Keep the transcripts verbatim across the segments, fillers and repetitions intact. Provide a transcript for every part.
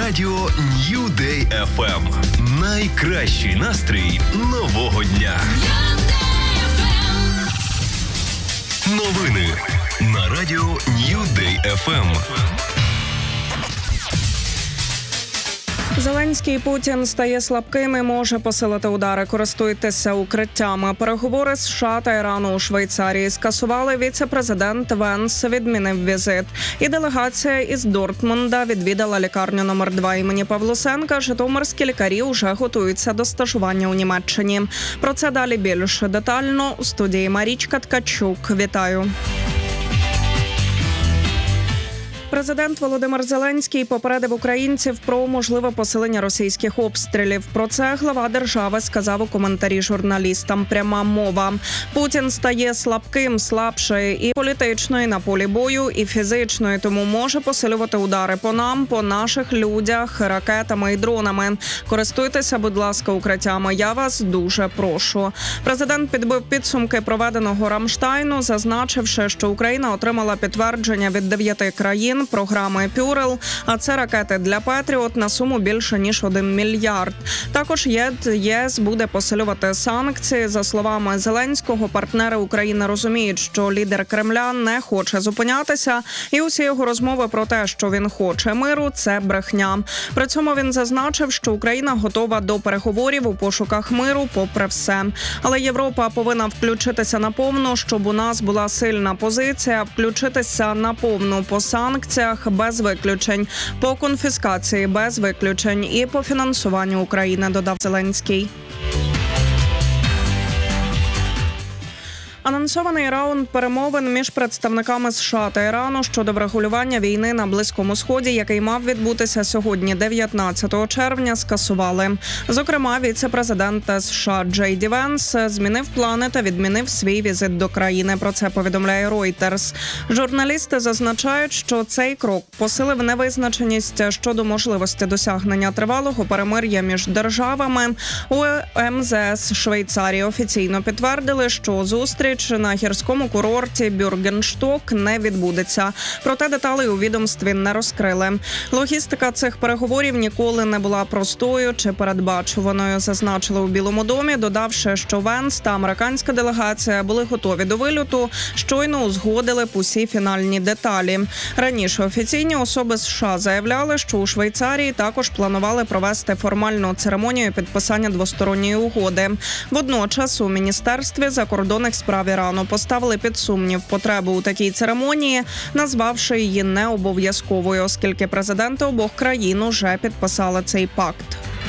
радіо New Day еф ем. Найкращий настрій нового дня. Новини на радіо New Day еф ем. Зеленський і Путін стає слабким і може посилити удари. Користуйтеся укриттями. Переговори з США та Ірану у Швейцарії скасували. Віце-президент Венс відмінив візит. І делегація із Дортмунда відвідала лікарню номер два імені Павлусенка. Житомирські лікарі вже готуються до стажування у Німеччині. Про це далі більш детально у студії Марічка Ткачук. Вітаю. Президент Володимир Зеленський попередив українців про можливе посилення російських обстрілів. Про це глава держави сказав у коментарі журналістам. Пряма мова. Путін стає слабким, слабший і політично, і на полі бою, і фізично, і тому може посилювати удари по нам, по наших людях, ракетами і дронами. Користуйтеся, будь ласка, укриттями. Я вас дуже прошу. Президент підбив підсумки проведеного Рамштайну, зазначивши, що Україна отримала підтвердження від дев'яти країн програми «Пюрел», а це ракети для «Петріот» на суму більше, ніж один мільярд. Також ЄС буде посилювати санкції. За словами Зеленського, партнери України розуміють, що лідер Кремля не хоче зупинятися, і усі його розмови про те, що він хоче миру – це брехня. При цьому він зазначив, що Україна готова до переговорів у пошуках миру попри все. Але Європа повинна включитися наповну, щоб у нас була сильна позиція, включитися наповну по санкціях без виключень, по конфіскації без виключень і по фінансуванню України, додав Зеленський. Анонсований раунд перемовин між представниками США та Ірану щодо врегулювання війни на Близькому Сході, який мав відбутися сьогодні, дев'ятнадцятого червня, скасували. Зокрема, віце-президент США Джей Ді Венс змінив плани та відмінив свій візит до країни. Про це повідомляє Reuters. Журналісти зазначають, що цей крок посилив невизначеність щодо можливості досягнення тривалого перемир'я між державами. У ем зе ес Швейцарії офіційно підтвердили, що зустріч на гірському курорті Бюргеншток не відбудеться. Проте деталей у відомстві не розкрили. Логістика цих переговорів ніколи не була простою чи передбачуваною, зазначили у Білому домі, додавши, що Венс та американська делегація були готові до вильоту, щойно узгодили б усі фінальні деталі. Раніше офіційні особи США заявляли, що у Швейцарії також планували провести формальну церемонію підписання двосторонньої угоди. Водночас у Міністерстві закордонних справ Ірану поставили під сумнів потребу у такій церемонії, назвавши її необов'язковою, оскільки президенти обох країн уже підписали цей пакт.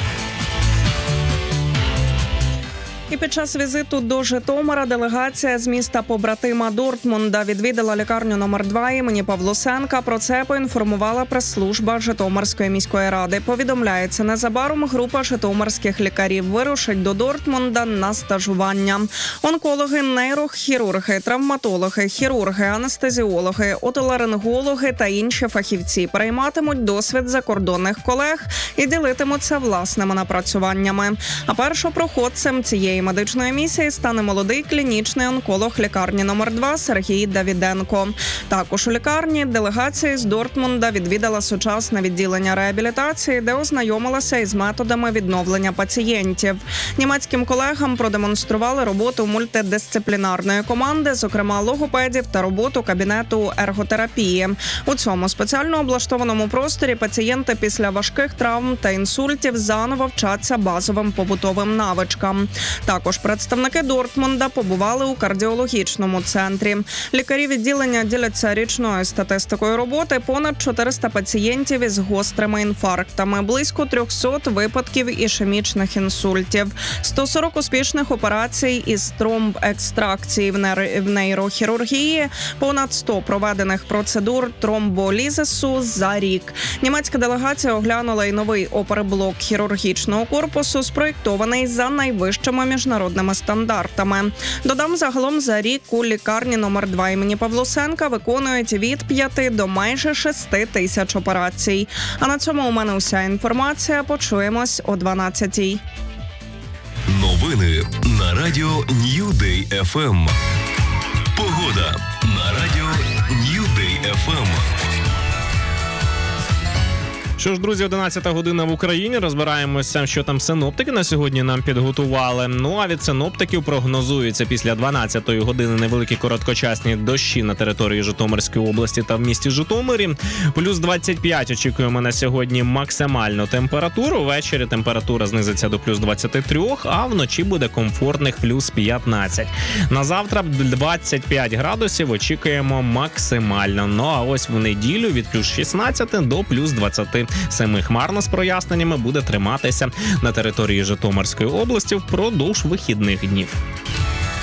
І під час візиту до Житомира делегація з міста побратима Дортмунда відвідала лікарню номер два імені Павлусенка. Про це поінформувала прес-служба Житомирської міської ради. Повідомляється, незабаром група житомирських лікарів вирушить до Дортмунда на стажування. Онкологи, нейрохірурги, травматологи, хірурги, анестезіологи, отоларингологи та інші фахівці перейматимуть досвід закордонних колег і ділитимуться власними напрацюваннями. А першопроходцем цієї медичної місії стане молодий клінічний онколог лікарні номер два Сергій Давіденко. Також у лікарні делегація з Дортмунда відвідала сучасне відділення реабілітації, де ознайомилася із методами відновлення пацієнтів. Німецьким колегам продемонстрували роботу мультидисциплінарної команди, зокрема логопедів та роботу кабінету ерготерапії. У цьому спеціально облаштованому просторі пацієнти після важких травм та інсультів заново вчаться базовим побутовим навичкам. Також представники Дортмунда побували у кардіологічному центрі. Лікарі відділення діляться річною статистикою роботи. Понад чотириста пацієнтів із гострими інфарктами, близько трьохсот випадків ішемічних інсультів, сто сорок успішних операцій із тромбекстракції в нейрохірургії, понад сто проведених процедур тромболізису за рік. Німецька делегація оглянула й новий оперблок хірургічного корпусу, спроєктований за найвищими міжнародними стандартами. Додам, загалом за рік у лікарні номер два імені Павлусенка виконують від п'яти до майже шести тисяч операцій. А на цьому у мене уся інформація. Почуємось о дванадцятій. Новини на радіо New Day еф ем. Погода на радіо New Day еф ем. Що ж, друзі, одинадцята година в Україні. Розбираємося, що там синоптики на сьогодні нам підготували. Ну, а від синоптиків прогнозується після дванадцятої години невеликі короткочасні дощі на території Житомирської області та в місті Житомирі. Плюс двадцять п'ять очікуємо на сьогодні максимальну температуру. Ввечері температура знизиться до плюс двадцять три, а вночі буде комфортних плюс п'ятнадцять. На завтра двадцять п'ять градусів очікуємо максимально. Ну, а ось в неділю від плюс шістнадцять до плюс двадцять семи. Хмарно з проясненнями буде триматися на території Житомирської області впродовж вихідних днів.